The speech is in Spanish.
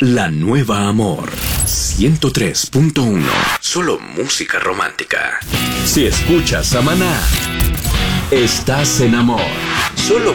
La Nueva Amor 103.1. Solo música romántica. Si escuchas a Maná, estás en amor.